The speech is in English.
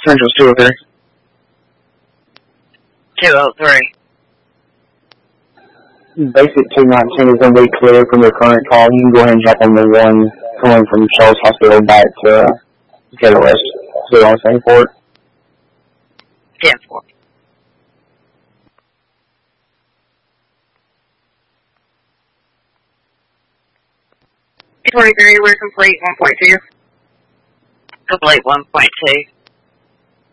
Central's 203. 203. Basic 219 is going to be clear from your current call. You can go ahead and jump on the one coming from Charles Hospital back to Ghetto West. So on the same port. 10-4. We're complete 1.2. Complete 1.2.